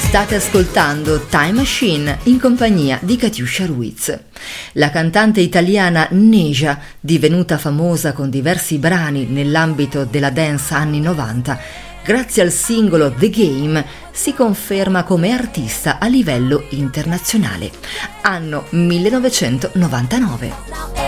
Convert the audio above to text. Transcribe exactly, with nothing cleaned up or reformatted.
State ascoltando Time Machine in compagnia di Katiuscia Ruiz. La cantante italiana Neja, divenuta famosa con diversi brani nell'ambito della dance anni novanta, grazie al singolo The Game si conferma come artista a livello internazionale. Anno millenovecentonovantanove.